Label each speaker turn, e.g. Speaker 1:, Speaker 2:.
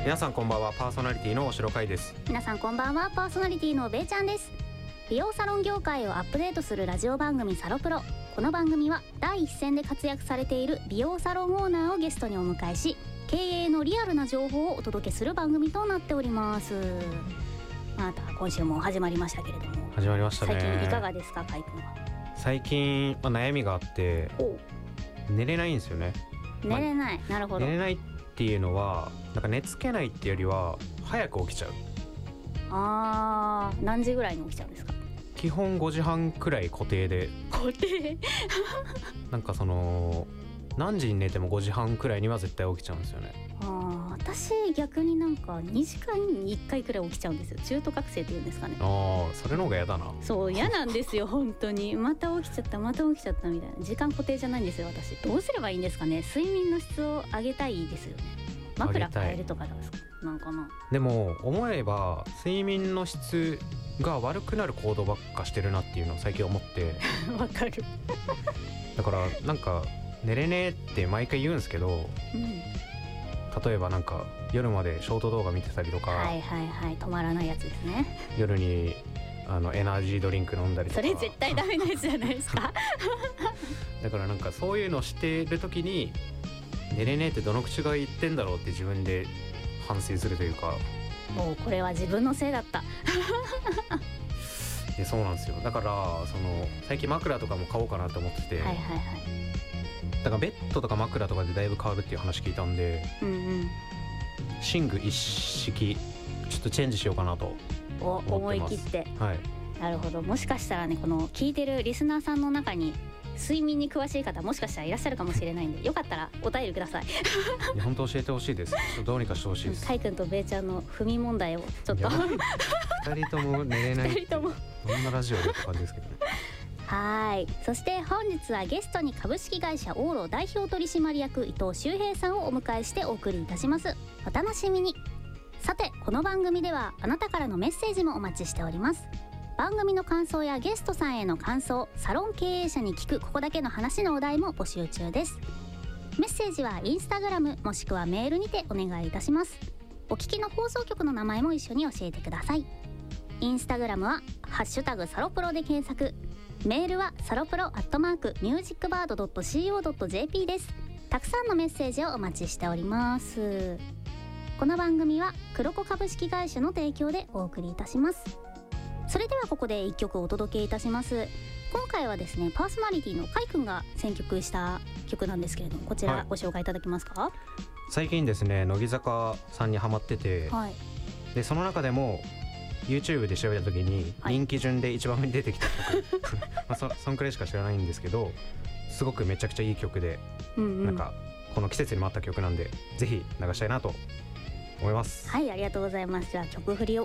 Speaker 1: 皆さんこんばんは、パーソナリティの白海です。
Speaker 2: 皆さんこんばんは、パーソナリティのべいちゃんです。美容サロン業界をアップデートするラジオ番組サロプロ。この番組は第一線で活躍されている美容サロンオーナーをゲストにお迎えし、経営のリアルな情報をお届けする番組となっております。また今週も始まりましたけれども、
Speaker 1: 始まりましたね。
Speaker 2: 最近いかがですか、かいくんは。
Speaker 1: 最近、悩みがあって寝れないんですよね。
Speaker 2: 寝れない、なるほど。
Speaker 1: 寝れないっていうのはなんか寝つけないっていうよりは早く起きちゃう。
Speaker 2: 何時ぐらいに起きちゃうんですか？
Speaker 1: 基本5時半くらい固定で。
Speaker 2: 固定
Speaker 1: なんかその何時に寝ても5時半くらいには絶対起きちゃうんですよね。
Speaker 2: 私逆になんか2時間に1回くらい起きちゃうんですよ。中途覚醒っていうんですかね。
Speaker 1: それの方が嫌だな。
Speaker 2: そう、嫌なんですよ本当に。また起きちゃったみたいな。時間固定じゃないんですよ私。どうすればいいんですかね。睡眠の質を上げたいですよね。枕変えるとかですかなんかな。で
Speaker 1: も思えば睡眠の質が悪くなる行動ばっかしてるなっていうのを最近思って
Speaker 2: わかる
Speaker 1: だからなんか寝れねえって毎回言うんですけど、例えばなんか夜までショート動画見てたりとか、
Speaker 2: 止まらないやつですね。
Speaker 1: 夜にエナジードリンク飲んだりとか。
Speaker 2: それ絶対ダメなやつじゃないですか
Speaker 1: だからなんかそういうのしてる時に寝れねえってどの口が言ってんだろうって自分で反省するというか、
Speaker 2: もうこれは自分のせいだった
Speaker 1: でそうなんですよ。だからその最近枕とかも買おうかなと思ってて、だからベッドとか枕とかでだいぶ変わるっていう話聞いたんで、寝具一式ちょっとチェンジしようかなと思ってます。
Speaker 2: 思い切って、なるほど。もしかしたらね、この聞いてるリスナーさんの中に睡眠に詳しい方もしかしたらいらっしゃるかもしれないんで、よかったらお便りください
Speaker 1: いや本当教えてほしいです。どうにかしてほしいです。
Speaker 2: かいくんとべいちゃんの不眠問題をちょっと
Speaker 1: 2人とも寝れないってどんなラジオでって感じですけどね
Speaker 2: そして本日はゲストに株式会社オーロ代表取締役伊藤修平さんをお迎えしてお送りいたします。お楽しみに。さて、この番組ではあなたからのメッセージもお待ちしております。番組の感想やゲストさんへの感想、サロン経営者に聞くここだけの話のお題も募集中です。メッセージはインスタグラムもしくはメールにてお願いいたします。お聞きの放送局の名前も一緒に教えてください。インスタグラムはハッシュタグサロプロで検索、メールはサロプロ@musicbird.co.jp です。たくさんのメッセージをお待ちしております。この番組は黒子株式会社の提供でお送りいたします。それではここで1曲お届けいたします。今回はですね、パーソナリティのかいくんが選曲した曲なんですけれども、こちらご紹介いただけますか？
Speaker 1: 最近ですね、乃木坂さんにハマってて、でその中でもYouTube で調べた時に人気順で一番目に出てきた曲そんくらいしか知らないんですけど、すごくめちゃくちゃいい曲で、なんかこの季節にも合った曲なんでぜひ流したいなと思います。
Speaker 2: ありがとうございます。じゃあ曲振りを